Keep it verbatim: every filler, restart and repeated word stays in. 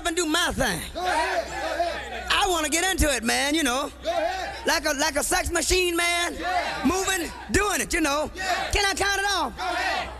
and do my thing. Go ahead. Go ahead. I want to get into it, man, you know. Go ahead. Like a like a sex machine, man. Yeah. Moving, doing it, you know. Yeah. Can I count it off? Go ahead.